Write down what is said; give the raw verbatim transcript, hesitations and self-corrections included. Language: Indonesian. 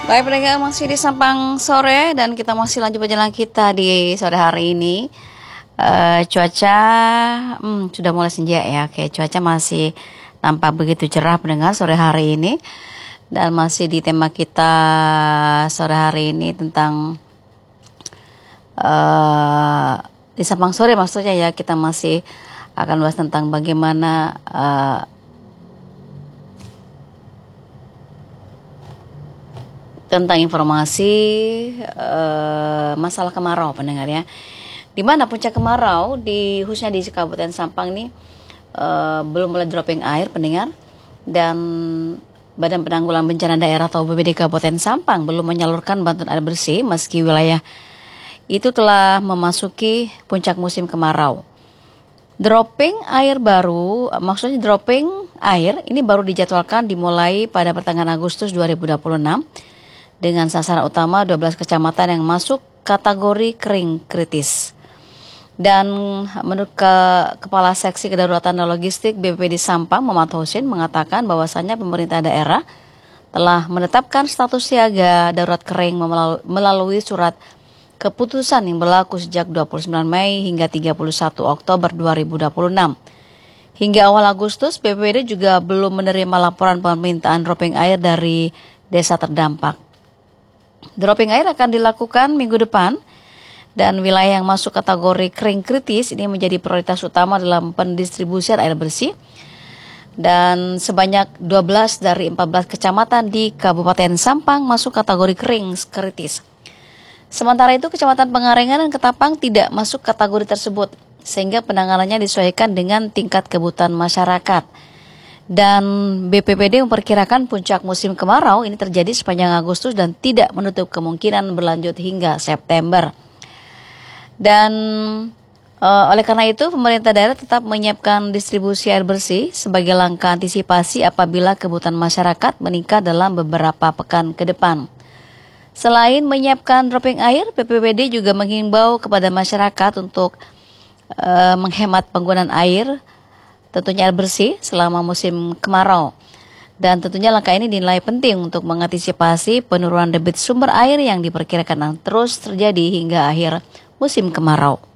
Baik pendengar, masih di Sampang Sore dan kita masih lanjut perjalanan kita di sore hari ini. Uh, cuaca hmm, sudah mulai senja ya. Oke, cuaca masih tampak begitu cerah pendengar sore hari ini. Dan masih di tema kita sore hari ini tentang uh, di Sampang Sore maksudnya ya, kita masih akan bahas tentang bagaimana uh, tentang informasi uh, masalah kemarau pendengar ya. Di mana puncak kemarau di khususnya di Kabupaten Sampang ini uh, belum mulai dropping air pendengar, dan Badan Penanggulangan Bencana Daerah atau B P B D Kabupaten Sampang belum menyalurkan bantuan air bersih meski wilayah itu telah memasuki puncak musim kemarau. Dropping air baru, maksudnya dropping air ini baru dijadwalkan dimulai pada pertengahan Agustus dua ribu dua puluh enam dengan sasaran utama dua belas kecamatan yang masuk kategori kering kritis. Dan menurut ke, Kepala Seksi Kedaruratan dan Logistik B P B D Sampang, Muhammad Husin, mengatakan bahwasannya pemerintah daerah telah menetapkan status siaga darurat kering melalui, melalui surat keputusan yang berlaku sejak dua puluh sembilan Mei hingga tiga puluh satu Oktober dua ribu dua puluh enam. Hingga awal Agustus, B P B D juga belum menerima laporan permintaan dropping air dari desa terdampak. Dropping air akan dilakukan minggu depan, dan wilayah yang masuk kategori kering kritis ini menjadi prioritas utama dalam pendistribusian air bersih. Dan sebanyak dua belas dari empat belas kecamatan di Kabupaten Sampang masuk kategori kering kritis. Sementara itu Kecamatan Pengarengan dan Ketapang tidak masuk kategori tersebut, sehingga penanganannya disesuaikan dengan tingkat kebutuhan masyarakat. Dan B P B D memperkirakan puncak musim kemarau ini terjadi sepanjang Agustus dan tidak menutup kemungkinan berlanjut hingga September. Dan e, oleh karena itu pemerintah daerah tetap menyiapkan distribusi air bersih sebagai langkah antisipasi apabila kebutuhan masyarakat meningkat dalam beberapa pekan ke depan. Selain menyiapkan dropping air, B P B D juga menghimbau kepada masyarakat untuk e, menghemat penggunaan air, tentunya air bersih selama musim kemarau. Dan tentunya langkah ini dinilai penting untuk mengantisipasi penurunan debit sumber air yang diperkirakan terus terjadi hingga akhir musim kemarau.